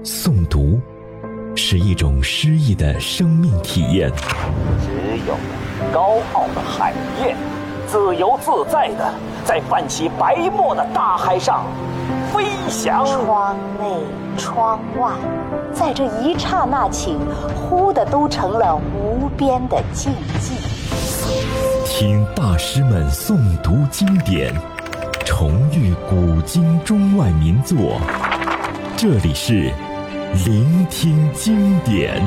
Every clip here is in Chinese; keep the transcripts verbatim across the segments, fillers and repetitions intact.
诵读是一种诗意的生命体验。 只有高傲的海燕，自由自在地在泛起白沫的大海上飞翔。 窗内窗外，在这一刹那起，忽的都成了无边的静寂。 听大师们诵读经典，重遇古今中外名作，这里是聆听经典。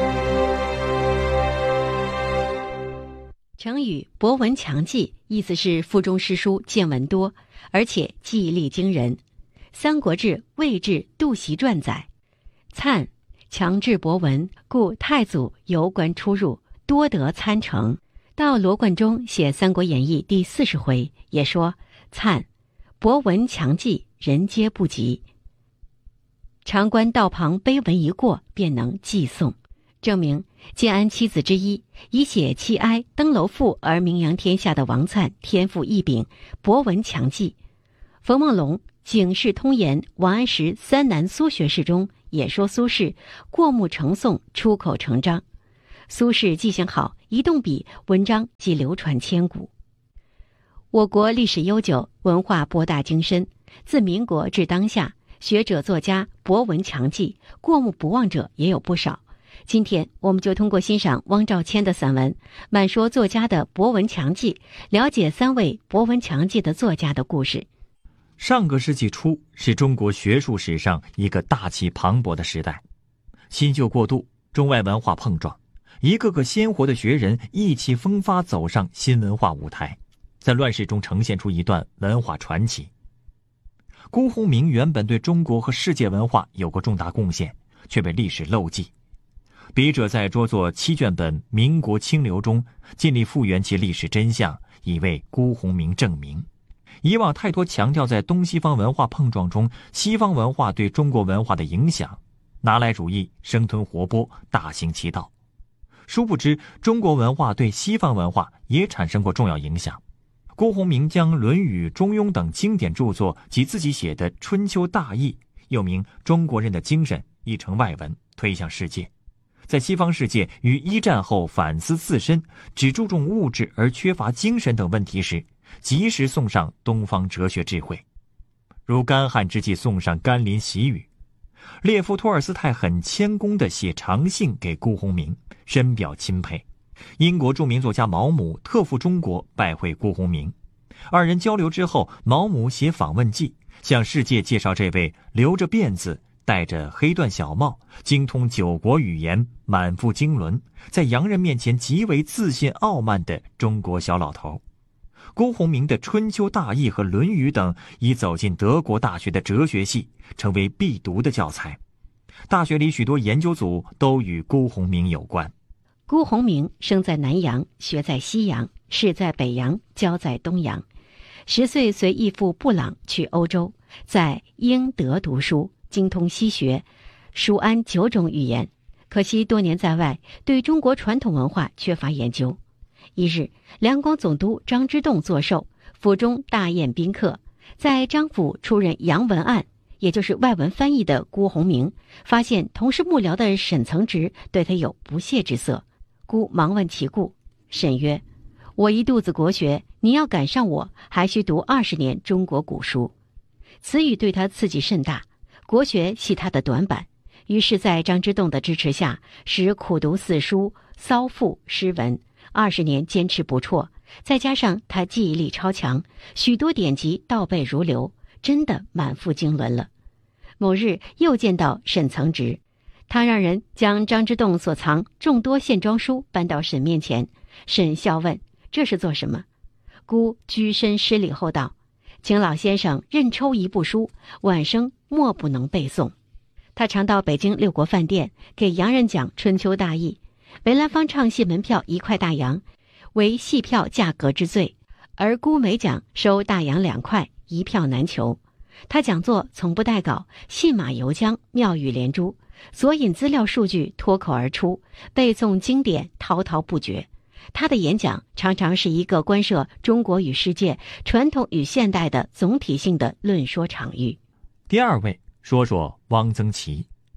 成语博闻强记意思是腹中诗书见闻多，而且记忆力惊人。三国志魏志杜袭传载，粲强志博闻，故太祖由官出入多得参成。到罗贯中写《三国演义》第四十回也说，粲博闻强记，人皆不及。常观道旁碑文一过，便能记诵，证明建安七子之一，以写弃哀登楼赋而名扬天下的王粲天赋异禀，博闻强记。冯梦龙《警世通言王安石三南苏学士》中也说苏轼过目成诵，出口成章。苏轼记性好，一动笔，文章即流传千古。我国历史悠久，文化博大精深，自民国至当下，学者作家博闻强记，过目不忘者也有不少。今天我们就通过欣赏汪兆谦的散文，满说作家的博闻强记，了解三位博闻强记的作家的故事。 上个世纪初是中国学术史上一个大气磅礴的时代，新旧过渡，中外文化碰撞，一个个鲜活的学人意气风发走上新文化舞台，在乱世中呈现出一段文化传奇。辜鸿铭原本对中国和世界文化有过重大贡献，却被历史漏记。笔者在拙作七卷本《民国清流》中尽力复原其历史真相，以为辜鸿铭正名。以往太多强调在东西方文化碰撞中西方文化对中国文化的影响，拿来主义生吞活剥，大行其道。殊不知中国文化对西方文化也产生过重要影响。辜鸿铭将《论语》《中庸》等经典著作及自己写的《春秋大义》，又名中国人的精神，译成外文推向世界。在西方世界于一战后反思自身，只注重物质而缺乏精神等问题时，及时送上东方哲学智慧，如干旱之际送上甘霖喜雨。列夫·托尔斯泰很谦恭地写长信给辜鸿铭，深表钦佩。英国著名作家毛姆特赴中国拜会辜鸿铭，二人交流之后，毛姆写访问记，向世界介绍这位留着辫子，戴着黑缎小帽，精通九国语言，满腹经纶，在洋人面前极为自信傲慢的中国小老头。辜鸿铭的《春秋大义》和《论语》等已走进德国大学的哲学系，成为必读的教材。大学里许多研究组都与辜鸿铭有关。 辜鸿铭生在南洋，学在西洋，仕在北洋，教在东洋。十岁随义父布朗去欧洲，在英德读书，精通西学，熟谙九种语言。可惜多年在外，对中国传统文化缺乏研究。一日，两广总督张之洞作寿，府中大宴宾客，在张府出任洋文案，也就是外文翻译的辜鸿铭，发现同是幕僚的沈曾直对他有不屑之色。辜忙问其故，沈曰：我一肚子国学，你要赶上我，还需读二十年中国古书。此语对他刺激甚大，国学系他的短板。于是在张之洞的支持下，使苦读四书、骚赋、诗文，二十年坚持不辍。再加上他记忆力超强，许多典籍倒背如流，真的满腹经纶了。某日又见到沈曾直，他让人将张之洞所藏众多线装书搬到沈面前。沈笑问：这是做什么？辜居身施礼后道：请老先生任抽一部书，晚生莫不能背诵。他常到北京六国饭店给洋人讲《春秋大义》，梅兰芳唱戏门票一块大洋，为戏票价格之最，而辜每讲收大洋两块，一票难求。他讲座从不带稿，信马由缰，妙语连珠，所引资料数据脱口而出，背诵经典滔滔不绝。他的演讲常常是一个关涉中国与世界、传统与现代的总体性的论说场域。 第二位，说说汪曾祺。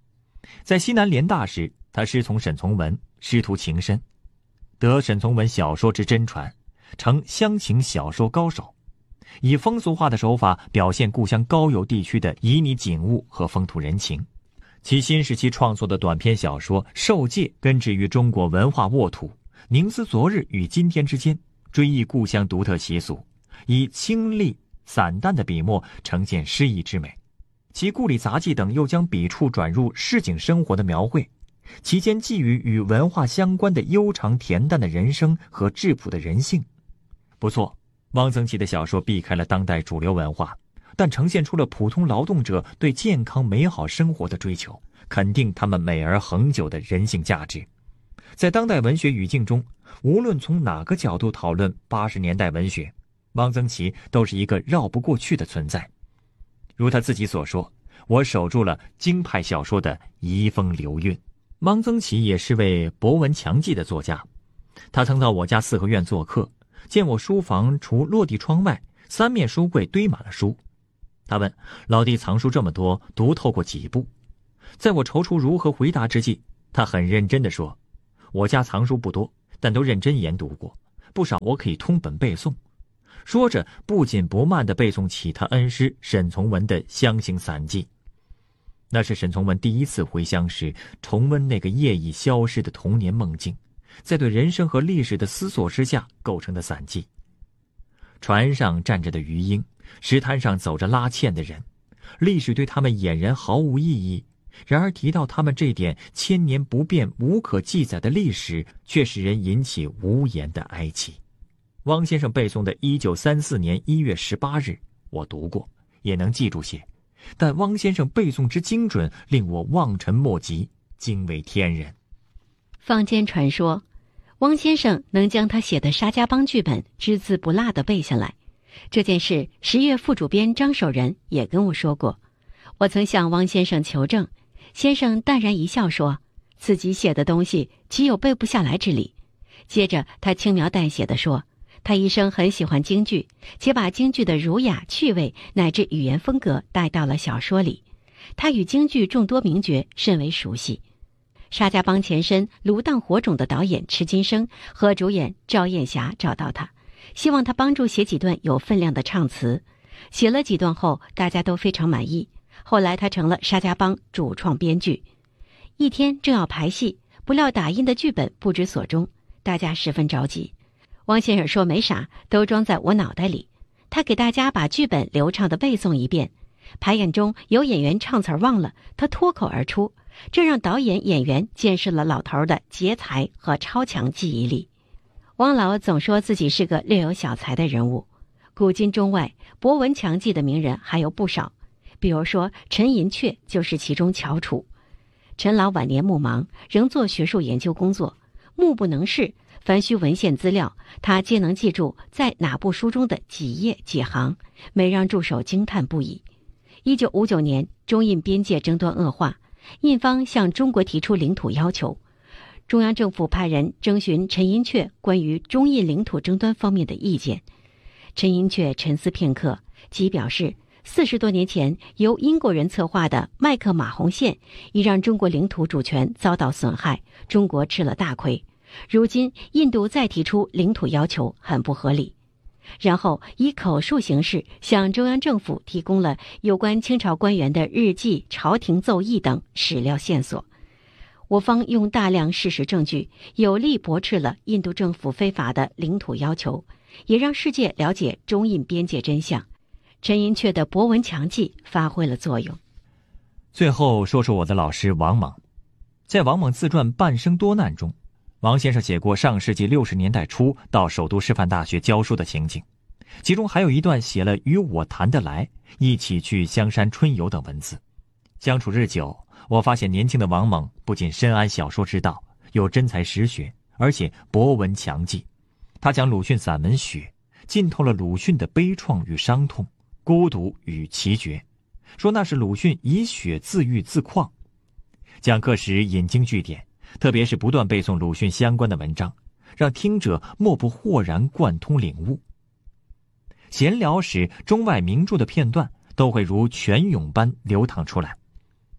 在西南联大时，他师从沈从文，师徒情深，得沈从文小说之真传，成乡情小说高手，以风俗化的手法表现故乡高邮地区的旖旎景物和风土人情。其新时期创作的短篇小说《受戒》根植于中国文化沃土，凝思昨日与今天之间，追忆故乡独特习俗，以清丽散淡的笔墨呈现诗意之美。其故里杂记等又将笔触转入市井生活的描绘，其间寄予与文化相关的悠长恬淡的人生和质朴的人性。不错，汪曾祺的小说避开了当代主流文化，但呈现出了普通劳动者对健康美好生活的追求，肯定他们美而恒久的人性价值。在当代文学语境中，无论从哪个角度讨论八十年代文学，汪曾祺都是一个绕不过去的存在。如他自己所说，我守住了京派小说的遗风流韵。汪曾祺也是位博闻强记的作家，他曾到我家四合院做客，见我书房除落地窗外，三面书柜堆满了书。他问老弟藏书这么多，读透过几部？在我踌躇如何回答之际，他很认真地说，我家藏书不多，但都认真研读过，不少我可以通本背诵。说着不紧不慢地背诵起他恩师沈从文的乡行散记。那是沈从文第一次回乡时重温那个业已消失的童年梦境，在对人生和历史的思索之下构成的散记。船上站着的鱼鹰，石滩上走着拉纤的人，历史对他们俨然毫无意义，然而提到他们这点千年不变无可记载的历史，却使人引起无言的哀戚。汪先生背诵的一九三四年一月十八日，我读过，也能记住些，但汪先生背诵之精准，令我望尘莫及，惊为天人。 坊间传说，汪先生能将他写的《沙家浜》剧本只字不落地背下来。这件事，十月副主编张守仁也跟我说过。我曾向汪先生求证，先生淡然一笑说，自己写的东西岂有背不下来之理。接着他轻描淡写地说，他一生很喜欢京剧，且把京剧的儒雅趣味乃至语言风格带到了小说里。他与京剧众多名角甚为熟悉。沙家浜前身炉荡火种的导演池金生和主演赵艳霞找到他，希望他帮助写几段有分量的唱词。写了几段后，大家都非常满意。后来他成了沙家浜主创编剧。一天正要排戏，不料打印的剧本不知所终，大家十分着急。汪先生说没啥，都装在我脑袋里。他给大家把剧本流畅地背诵一遍。排演中有演员唱词忘了，他脱口而出，这让导演演员见识了老头的节才和超强记忆力。汪老总说自己是个略有小才的人物，古今中外博闻强记的名人还有不少，比如说陈寅恪就是其中翘楚。陈老晚年目盲，仍做学术研究工作，目不能视，凡需文献资料，他皆能记住在哪部书中的几页几行，每让助手惊叹不已。一九五九年，中印边界争端恶化，印方向中国提出领土要求，中央政府派人征询陈寅恪关于中印领土争端方面的意见。陈寅恪沉思片刻，即表示四十多年前由英国人策划的麦克马洪线，已让中国领土主权遭到损害，中国吃了大亏。如今印度再提出领土要求，很不合理。然后以口述形式向中央政府提供了有关清朝官员的日记、朝廷奏议等史料线索。我方用大量事实证据，有力驳斥了印度政府非法的领土要求，也让世界了解中印边界真相。陈寅恪的博闻强记发挥了作用。 最后说说我的老师王莽。在王莽自传《半生多难》中，王先生写过上世纪六十年代初到首都师范大学教书的情景，其中还有一段写了与我谈得来，一起去香山春游等文字。相处日久，我发现年轻的王莽不仅深谙小说之道，有真才实学，而且博闻强记。他将鲁迅散文学浸透了鲁迅的悲怆与伤痛，孤独与奇绝，说那是鲁迅以血自愈自旷。讲课时引经据典，特别是不断背诵鲁迅相关的文章，让听者莫不豁然贯通领悟。闲聊时，中外名著的片段都会如泉涌般流淌出来。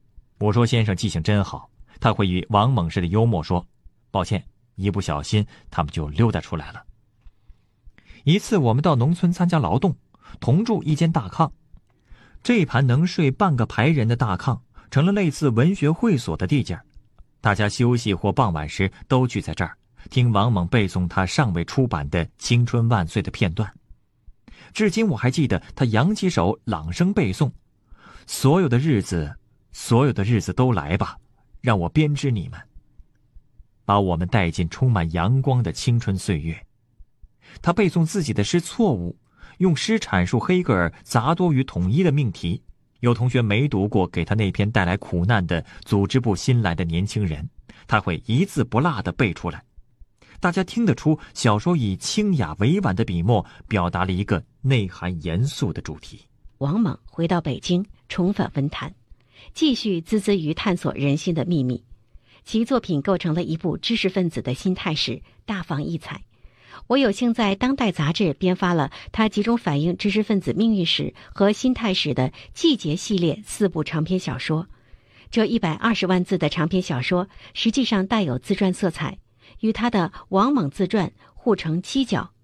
我说先生记性真好，他会以王猛式的幽默说，抱歉，一不小心他们就溜达出来了。一次我们到农村参加劳动，同住一间大炕，这盘能睡半个排人的大炕成了类似文学会所的地界，大家休息或傍晚时都聚在这儿，听王猛背诵他尚未出版的《青春万岁》的片段。至今我还记得他扬起手朗声背诵，所有的日子，所有的日子都来吧，让我编织你们，把我们带进充满阳光的青春岁月。他背诵自己的诗错误，用诗阐述黑格尔杂多与统一的命题。有同学没读过给他那篇带来苦难的组织部新来的年轻人，他会一字不落地背出来。大家听得出小说以清雅委婉的笔墨表达了一个内涵严肃的主题。 王猛回到北京，重返文坛，继续孜孜于探索人心的秘密。其作品构成了一部知识分子的心态史，大放异彩。我有幸在《当代》杂志编发了他集中反映知识分子命运史和心态史的季节系列四部长篇小说。这一百二十万字的长篇小说实际上带有自传色彩，与他的王猛自传互成犄角，